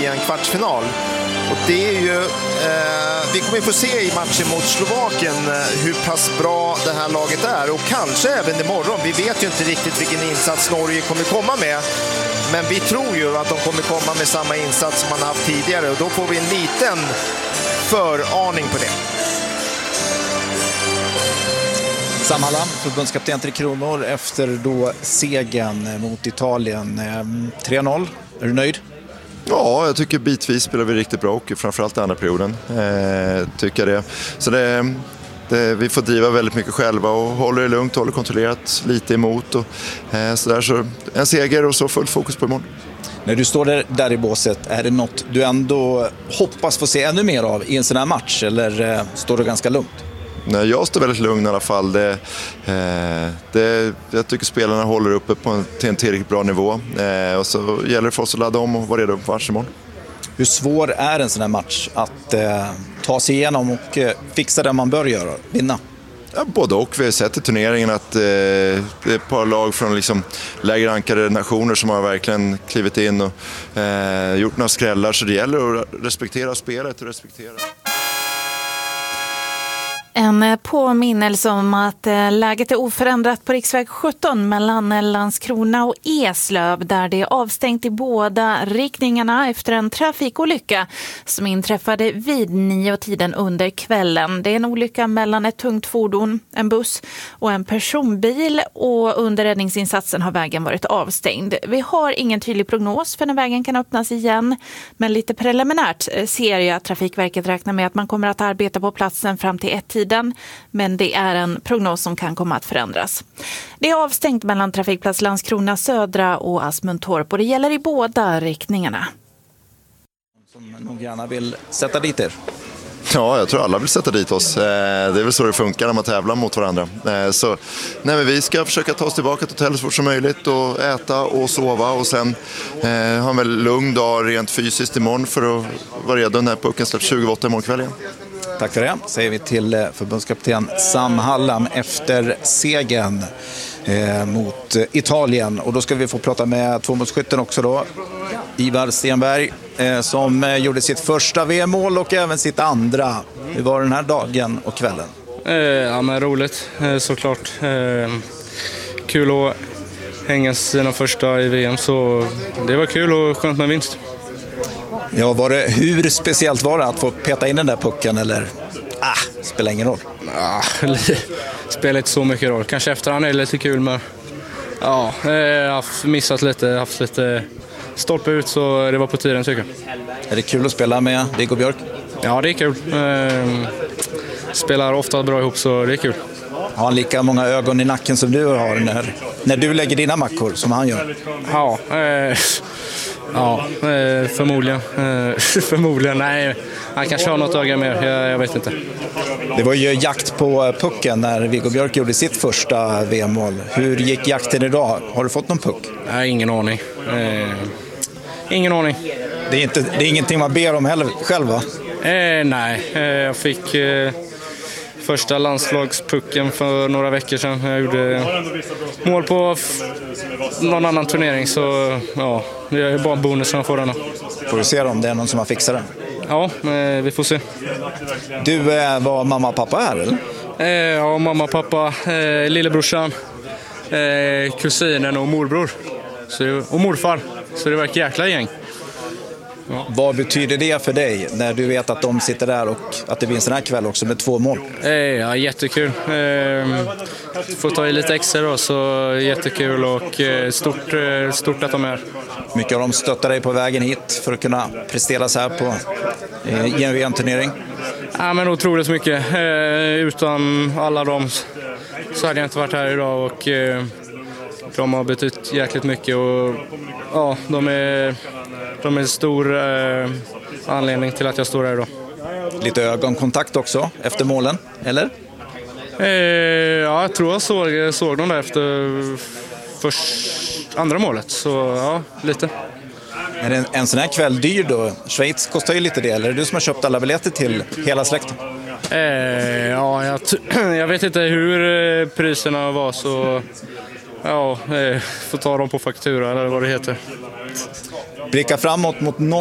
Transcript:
via en kvartsfinal. Och det är ju, vi kommer få se i matchen mot Slovakien hur pass bra det här laget är. Och kanske även imorgon. Vi vet ju inte riktigt vilken insats Norge kommer komma med. Men vi tror ju att de kommer komma med samma insats som man har haft tidigare. Och då får vi en liten föraning på det. Sam Hallam, förbundskapten 3 Kronor efter då segern mot Italien. 3-0, är du nöjd? Ja, jag tycker bitvis spelar vi riktigt bra och framförallt i andra perioden. Tycker det. Så vi får driva väldigt mycket själva och håller det lugnt, håller kontrollerat lite emot. Och, så en seger och så fullt fokus på imorgon. När du står där i båset, är det något du ändå hoppas få se ännu mer av i en sån här match? Eller står du ganska lugnt? Nej, jag står väldigt lugn i alla fall. Jag tycker spelarna håller uppe till en tillräckligt bra nivå. Och så gäller det för oss att ladda om och vara redo på match imorgon. Hur svår är en sån här match att ta sig igenom och fixa det man bör göra, vinna? Ja, både och. Vi har sett i turneringen att det är ett par lag från liksom lägre rankade nationer som har verkligen klivit in och gjort några skrällar. Så det gäller att respektera spelet och respektera. En påminnelse om att läget är oförändrat på riksväg 17 mellan Landskrona och Eslöv, där det är avstängt i båda riktningarna efter en trafikolycka som inträffade vid 9-tiden under kvällen. Det är en olycka mellan ett tungt fordon, en buss och en personbil, och under räddningsinsatsen har vägen varit avstängd. Vi har ingen tydlig prognos för när vägen kan öppnas igen, men lite preliminärt ser jag att Trafikverket räknar med att man kommer att arbeta på platsen fram till 1-tiden. Men det är en prognos som kan komma att förändras. Det är avstängt mellan trafikplats Landskrona Södra och Asmundtorp, och det gäller i båda riktningarna. Som nog gärna vill sätta dit er. Ja, jag tror alla vill sätta dit oss. Det är väl så det funkar när man tävlar mot varandra. Men vi ska försöka ta oss tillbaka till hotellet så fort som möjligt och äta och sova och sen ha en väldigt lugn dag rent fysiskt imorgon för att vara redo när pucken släpps 28 imorgon kväll igen. Tack för det, säger vi till förbundskapten Sam Hallam efter segern mot Italien. Och då ska vi få prata med tvåmålsskytten också då, Ivar Stenberg, som gjorde sitt första VM-mål och även sitt andra. Hur var den här dagen och kvällen? Ja, men roligt såklart. Kul att hänga sina första i VM, så det var kul och skönt med vinst. Ja, hur speciellt var det att få peta in den där pucken, eller spelar ingen roll? Spelar inte så mycket roll. Kanske efterhand är det lite kul, men jag har missat lite, haft lite stolpe ut, så det var på tiden tycker jag. Är det kul att spela med Viggo Björk? Ja, det är kul. Spelar ofta bra ihop, så det är kul. Har han lika många ögon i nacken som du har när du lägger dina mackor som han gör? Ja, förmodligen. Förmodligen, nej. Han kanske har något öga mer, jag vet inte. Det var ju jakt på pucken när Viggo Björk gjorde sitt första VM-mål. Hur gick jakten idag? Har du fått någon puck? Nej, ingen aning. Ingen aning. Det är ingenting man ber om heller själv, va? Nej, jag fick första landslagspucken för några veckor sedan. Jag gjorde mål på någon annan turnering, så ja, det är bara bonusen att få den. Får du se om det är någon som har fixat den? Ja, vi får se. Du var mamma och pappa här, eller? Ja, mamma, pappa, lillebrorsan, kusinen och morbror. Och morfar. Så det var ett jäkla gäng. Ja. Vad betyder det för dig när du vet att de sitter där och att det finns den här kväll också med 2 mål? Ja, jättekul. Får ta i lite extra då, så jättekul och stort att de är. Mycket av dem stöttar dig på vägen hit för att kunna prestera så här på i en VM-turnering? Ja, men otroligt mycket. Utan alla dem så hade jag inte varit här idag, och de har betytt jäkligt mycket, och ja, de är en stor anledning till att jag står här idag. Lite ögonkontakt också efter målen, eller? Ja, jag tror jag såg dem där efter andra målet, så ja, lite. Är det en sån här kväll dyr då? Schweiz kostar ju lite det, eller är det du som har köpt alla biljetter till hela släkten? Ja, jag vet inte hur priserna var, så ja, får ta dem på faktura eller vad det heter. Blicka framåt mot